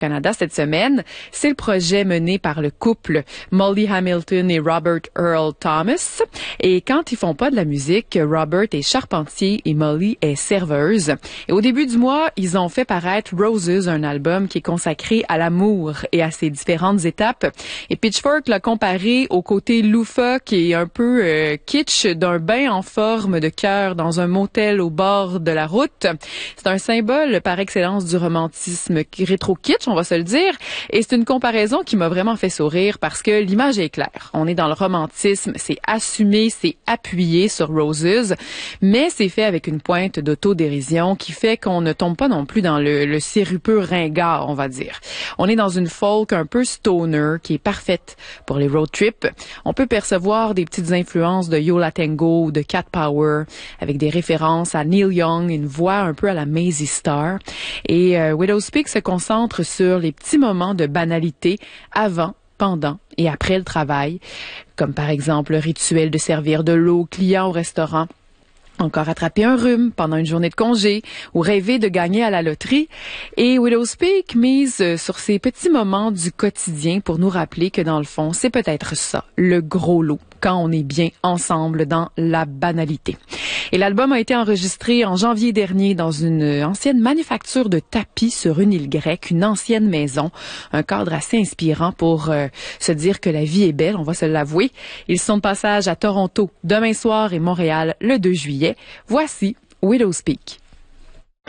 Canada cette semaine, c'est le projet mené par le couple Molly Hamilton et Robert Earl Thomas. Et quand ils font pas de la musique, Robert est charpentier et Molly est serveuse. Et au début du mois, ils ont fait paraître Roses, un album qui est consacré à l'amour et à ses différentes étapes. Et Pitchfork l'a comparé au côté loufoque et un peu kitsch d'un bain en forme de cœur dans un motel au bord de la route. C'est un symbole par excellence du romantisme rétro-kitsch, on va se le dire. Et c'est une comparaison qui m'a vraiment fait sourire parce que l'image est claire. On est dans le romantisme, c'est assumé, c'est appuyé sur Roses, mais c'est fait avec une pointe d'autodérision qui fait qu'on ne tombe pas non plus dans le sirupeux ringard, on va dire. On est dans une folk un peu stoner qui est parfaite pour les road trips. On peut percevoir des petites influences de Yo La Tengo ou de Cat Power avec des références à Neil Young, une voix un peu à la Mazzy Star. Et Widow's Peak se concentre sur les petits moments de banalité avant, pendant et après le travail, comme par exemple le rituel de servir de l'eau aux clients au restaurant, encore attraper un rhume pendant une journée de congé ou rêver de gagner à la loterie. Et Widow's Peak mise sur ces petits moments du quotidien pour nous rappeler que dans le fond, c'est peut-être ça, le gros lot, quand on est bien ensemble dans la banalité. Et l'album a été enregistré en janvier dernier dans une ancienne manufacture de tapis sur une île grecque, une ancienne maison, un cadre assez inspirant pour se dire que la vie est belle, on va se l'avouer. Ils sont de passage à Toronto demain soir et Montréal le 2 juillet. Voici Widow's Peak.